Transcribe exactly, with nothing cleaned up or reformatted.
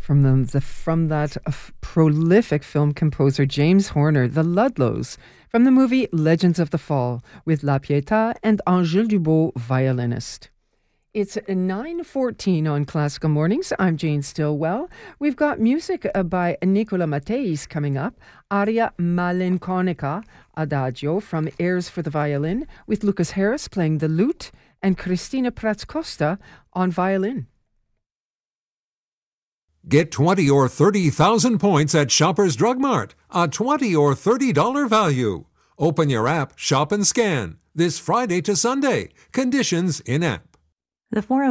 From the, the from that uh, prolific film composer James Horner, The Ludlows, from the movie Legends of the Fall, with La Pietà and Angèle Dubois, violinist. It's nine fourteen on Classical Mornings. I'm Jane Stillwell. We've got music uh, by Nicola Matteis coming up. Aria Malinconica Adagio from Airs for the Violin, with Lucas Harris playing the lute and Cristina Prats-Costa on violin. Get twenty or thirty thousand points at Shoppers Drug Mart, a twenty or thirty dollars value. Open your app, shop and scan. This Friday to Sunday. Conditions in app. The four